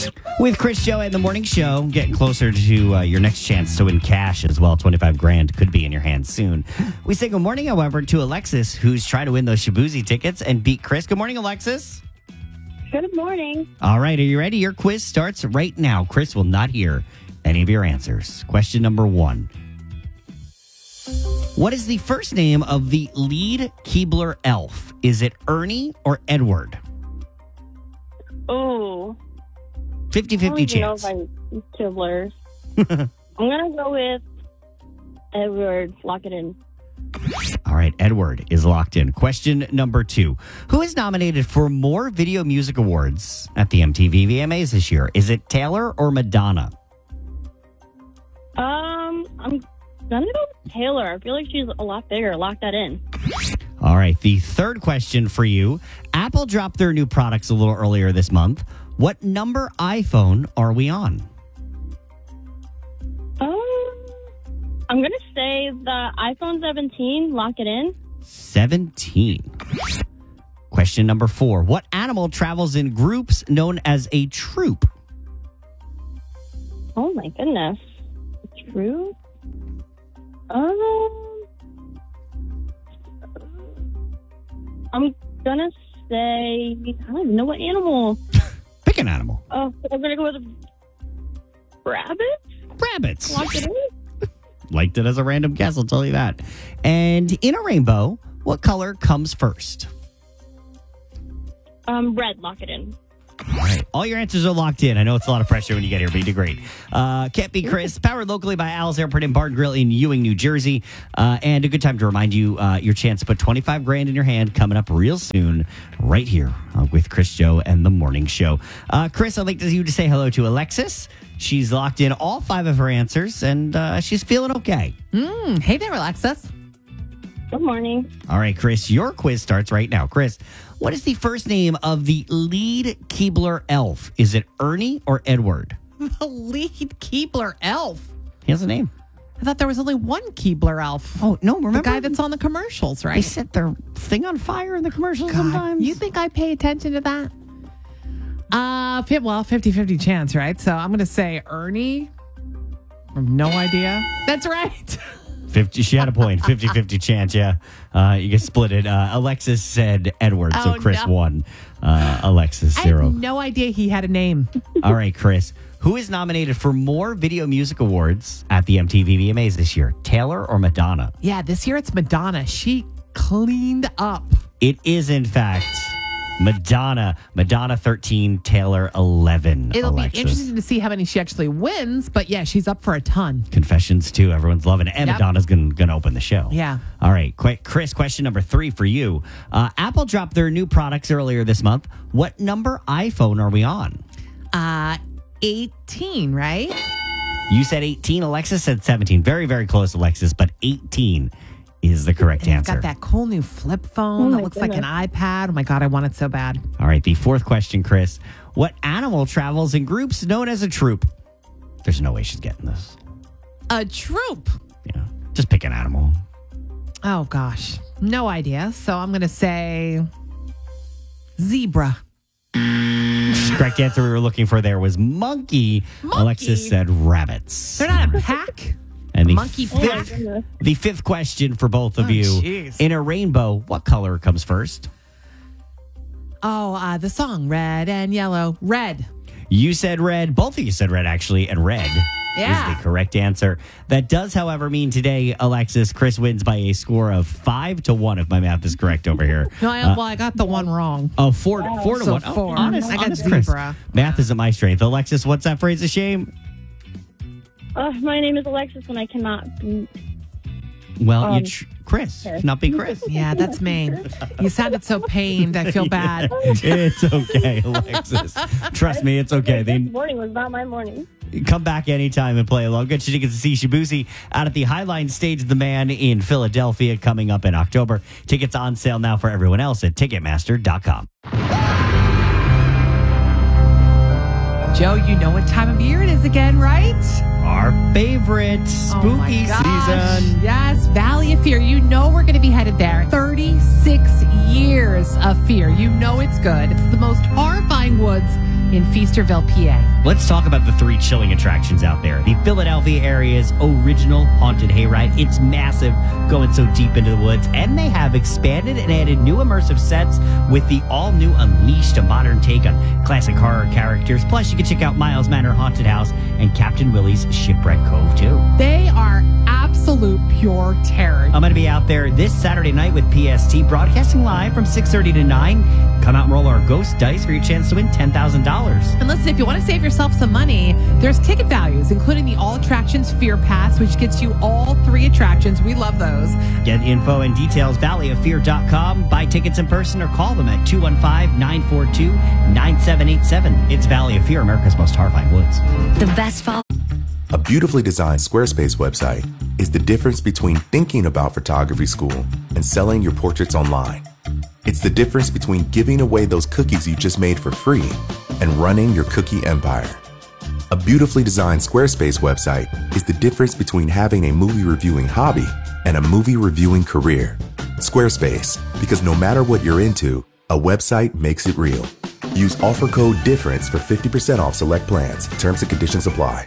With Chris, Joe, and the morning show, getting closer to your next chance to win cash as well. 25 grand could be in your hands soon. We say good morning, however, to Alexis, who's trying to win those Shabuzi tickets and beat Chris. Good morning, Alexis. Good morning. All right, are you ready? Your quiz starts right now. Chris will not hear any of your answers. Question number 1. What is the first name of the lead Keebler elf? Is it Ernie or Edward? Oh. 50-50 chance. I don't know if Kibblers. I'm going to go with Edward. Lock it in. All right, Edward is locked in. Question number 2. Who is nominated for more Video Music Awards at the MTV VMAs this year? Is it Taylor or Madonna? I'm going to go with Taylor. I feel like she's a lot bigger. Lock that in. All right, the third question for you. Apple dropped their new products a little earlier this month. What number iPhone are we on? I'm going to say the iPhone 17. Lock it in. 17. Question number 4. What animal travels in groups known as a troop? Oh, my goodness. True? I'm going to say, I don't even know what animal. Pick an animal. Oh, I'm going to go with rabbits. Rabbits. Lock it in. Liked it as a random guess, I'll tell you that. And in a rainbow, what color comes first? Red. Lock it in. All right. All your answers are locked in. I know it's a lot of pressure when you get here, but you did great. Can't Be Chris, powered locally by Al's Airport and Bar and Grill in Ewing, New Jersey. And a good time to remind you your chance to put 25 grand in your hand coming up real soon, right here with Chris, Joe, and the morning show. Chris, I'd like you to say hello to Alexis. She's locked in all 5 of her answers, and she's feeling okay. Hey there, Alexis. Good morning. All right, Chris, your quiz starts right now. Chris, what is the first name of the lead Keebler elf? Is it Ernie or Edward? The lead Keebler elf. He has a name. I thought there was only one Keebler elf. Oh, no, remember? The guy that's on the commercials, right? They set their thing on fire in the commercials God, sometimes. you think I pay attention to that? 50-50 chance, right? So I'm going to say Ernie. I have no idea. That's right. 50. She had a point. 50-50 chance, yeah. You can split it. Alexis said Edward, so Chris won. Alexis, 0. I had no idea he had a name. All right, Chris. Who is nominated for more Video Music Awards at the MTV VMAs this year? Taylor or Madonna? Yeah, this year it's Madonna. She cleaned up. It is, in fact, Madonna. Madonna 13, Taylor 11. It'll Alexis. be interesting to see how many she actually wins, but yeah, she's up for a ton. Confessions, too. Everyone's loving it. And Yep. Madonna's going to open the show. Yeah. All right. Chris, question number 3 for you. Apple dropped their new products earlier this month. What number iPhone are we on? 18, right? You said 18. Alexis said 17. Very, very close, Alexis, but 18 is the correct And it's answer. got that cool new flip phone that looks like an iPad. Oh my God, I want it so bad. All right. The 4th question, Chris. What animal travels in groups known as a troop? There's no way she's getting this. A troop. Yeah. Just pick an animal. Oh gosh, no idea. So I'm going to say zebra. Correct answer we were looking for there was monkey. Alexis said rabbits. They're not a pack. And the Monkey pack. The 5th question for both of you. Jeez. In a rainbow, what color comes first? Oh, the song Red and Yellow. Red. You said red. Both of you said red, actually, and red Yeah. is the correct answer. That does, however, mean today, Alexis, Chris wins by a score of 5-1, if my math is correct over here. No, I got the one wrong. Oh, 4 to So 1. four. Honest, I got honest Chris. zebra. Math isn't my strength. Alexis, what's that phrase of shame? My name is Alexis, and I cannot. Well, Chris. Not be Chris. Yeah, that's me. You sounded so pained. I feel bad. It's okay, Alexis. Trust me, it's okay. This morning was not my morning. Come back anytime and play along. Get your tickets to see Shabuzi out at the Highline Stage of the Man in Philadelphia coming up in October. Tickets on sale now for everyone else at Ticketmaster.com. Joe, you know what time of year it is again, right? Our favorite Oh my spooky gosh. season. Yes, Valley of Fear. You know we're going to be headed there. 36 years of fear. You know it's good. It's the most horrifying woods in Feasterville, PA. Let's talk about the 3 chilling attractions out there. The Philadelphia area's original haunted hayride. It's massive, going so deep into the woods. And they have expanded and added new immersive sets with the all-new Unleashed, a modern take on classic horror characters. Plus, you can check out Miles Manor Haunted House and Captain Willie's Shipwreck Cove, too. They are absolute pure terror. I'm going to be out there this Saturday night with PST, broadcasting live from 6:30 to 9. Come out and roll our ghost dice for your chance to win $10,000. And listen, if you want to save yourself some money, there's ticket values, including the All Attractions Fear Pass, which gets you all 3 attractions. We love those. Get info and details, valleyofear.com. Buy tickets in person or call them at 215-942-9787. It's Valley of Fear, America's most horrifying woods. The best fall. A beautifully designed Squarespace website is the difference between thinking about photography school and selling your portraits online. It's the difference between giving away those cookies you just made for free and running your cookie empire. A beautifully designed Squarespace website is the difference between having a movie reviewing hobby and a movie reviewing career. Squarespace, because no matter what you're into, a website makes it real. Use offer code DIFFERENCE for 50% off select plans. Terms and conditions apply.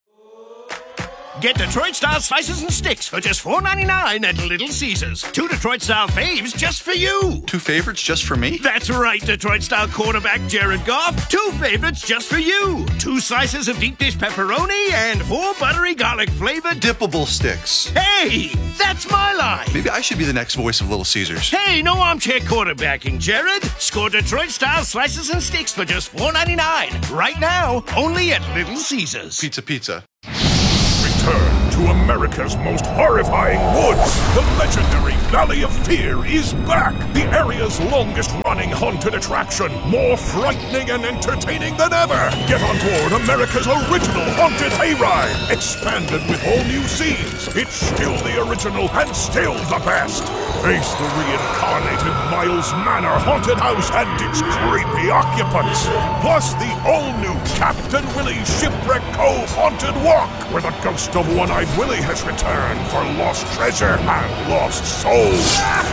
Get Detroit-style slices and sticks for just $4.99 at Little Caesars. 2 Detroit-style faves just for you. 2 favorites just for me? That's right, Detroit-style quarterback Jared Goff. 2 favorites just for you. 2 slices of deep dish pepperoni and 4 buttery garlic-flavored dippable sticks. Hey, that's my line. Maybe I should be the next voice of Little Caesars. Hey, no armchair quarterbacking, Jared. Score Detroit-style slices and sticks for just $4.99. Right now, only at Little Caesars. Pizza. Return to America's most horrifying woods. The legendary Valley of Fear is back. The area's longest-running haunted attraction. More frightening and entertaining than ever. Get on board America's original haunted hayride. Expanded with all new scenes. It's still the original and still the best. Face the reincarnated Miles Manor Haunted House and its creepy occupants. Plus the all-new Captain Willie's Shipwreck Cove Haunted Walk, where the ghost of One-Eyed Willie has returned for lost treasure and lost souls.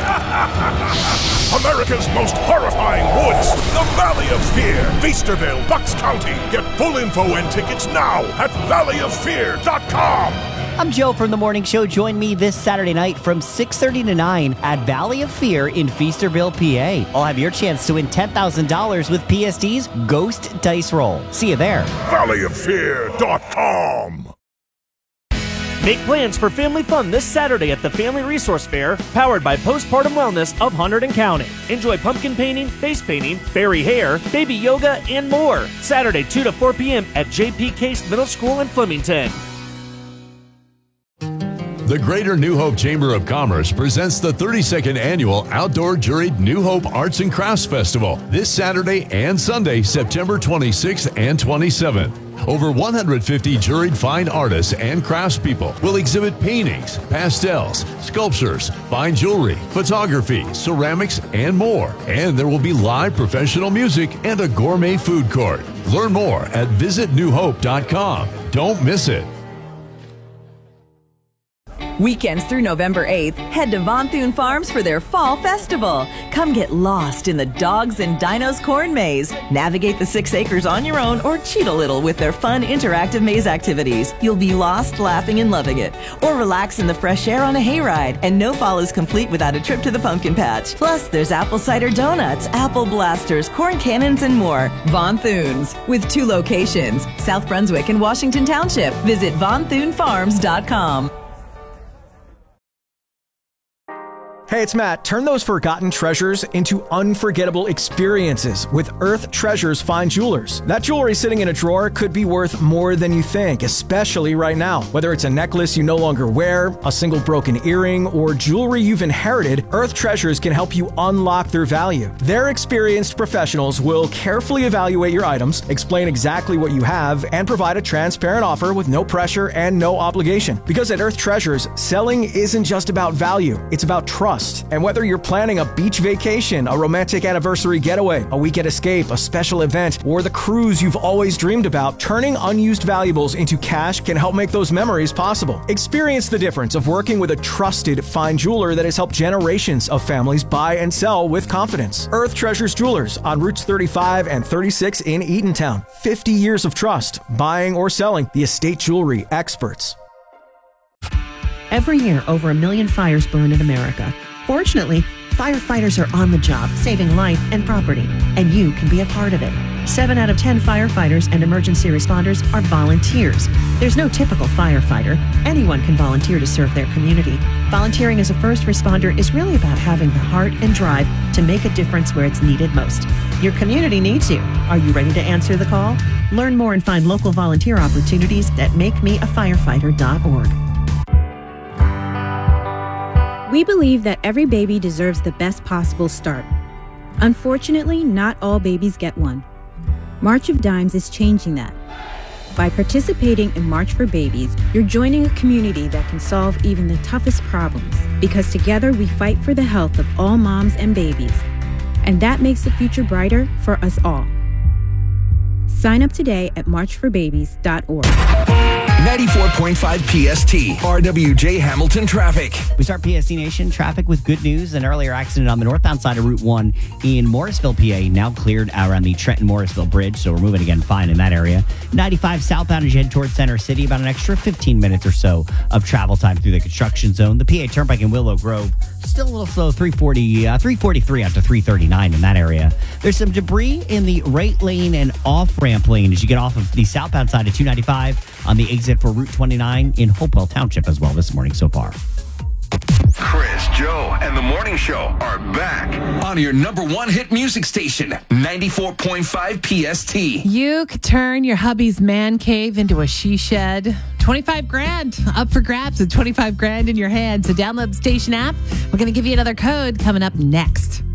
America's most horrifying woods, the Valley of Fear, Feasterville, Bucks County. Get full info and tickets now at valleyofear.com. I'm Joe from The Morning Show. Join me this Saturday night from 6:30 to 9 at Valley of Fear in Feasterville, PA. I'll have your chance to win $10,000 with PST's Ghost Dice Roll. See you there. valleyofear.com. Make plans for family fun this Saturday at the Family Resource Fair, powered by Postpartum Wellness of Hunterdon County. Enjoy pumpkin painting, face painting, fairy hair, baby yoga, and more. Saturday, 2 to 4 p.m. at J.P. Case Middle School in Flemington. The Greater New Hope Chamber of Commerce presents the 32nd Annual Outdoor Juried New Hope Arts and Crafts Festival this Saturday and Sunday, September 26th and 27th. Over 150 juried fine artists and craftspeople will exhibit paintings, pastels, sculptures, fine jewelry, photography, ceramics, and more. And there will be live professional music and a gourmet food court. Learn more at visitnewhope.com. Don't miss it. Weekends through November 8th, head to Von Thune Farms for their Fall Festival. Come get lost in the Dogs and Dinos corn maze. Navigate the 6 acres on your own or cheat a little with their fun interactive maze activities. You'll be lost, laughing, and loving it. Or relax in the fresh air on a hayride. And no fall is complete without a trip to the pumpkin patch. Plus, there's apple cider donuts, apple blasters, corn cannons, and more. Von Thune's, with 2 locations, South Brunswick and Washington Township. Visit VonThuneFarms.com. Hey, it's Matt. Turn those forgotten treasures into unforgettable experiences with Earth Treasures Fine Jewelers. That jewelry sitting in a drawer could be worth more than you think, especially right now. Whether it's a necklace you no longer wear, a single broken earring, or jewelry you've inherited, Earth Treasures can help you unlock their value. Their experienced professionals will carefully evaluate your items, explain exactly what you have, and provide a transparent offer with no pressure and no obligation. Because at Earth Treasures, selling isn't just about value, it's about trust. trust. And whether you're planning a beach vacation, a romantic anniversary getaway, a weekend escape, a special event, or the cruise you've always dreamed about, turning unused valuables into cash can help make those memories possible. Experience the difference of working with a trusted fine jeweler that has helped generations of families buy and sell with confidence. Earth Treasures Jewelers on Routes 35 and 36 in Eatontown. 50 years of trust, buying or selling, the estate jewelry experts. Every year, over 1 million fires burn in America. Fortunately, firefighters are on the job, saving life and property, and you can be a part of it. 7 out of 10 firefighters and emergency responders are volunteers. There's no typical firefighter. Anyone can volunteer to serve their community. Volunteering as a first responder is really about having the heart and drive to make a difference where it's needed most. Your community needs you. Are you ready to answer the call? Learn more and find local volunteer opportunities at makemeafirefighter.org. We believe that every baby deserves the best possible start. Unfortunately, not all babies get one. March of Dimes is changing that. By participating in March for Babies, you're joining a community that can solve even the toughest problems, because together we fight for the health of all moms and babies. And that makes the future brighter for us all. Sign up today at marchforbabies.org. 94.5 PST, RWJ Hamilton traffic. We start PST Nation traffic with good news. An earlier accident on the northbound side of Route 1 in Morrisville, PA, now cleared around the Trenton-Morrisville Bridge, so we're moving again fine in that area. 95 southbound as you head towards Center City, about an extra 15 minutes or so of travel time through the construction zone. The PA Turnpike in Willow Grove, still a little slow, 343 out to 339 in that area. There's some debris in the right lane and off-ramp lane as you get off of the southbound side of 295 on the exit for Route 29 in Hopewell Township as well this morning so far. Chris, Joe, and the Morning Show are back on your number one hit music station, 94.5 PST. You could turn your hubby's man cave into a she shed. 25 grand up for grabs with 25 grand in your hand. So download the station app. We're going to give you another code coming up next.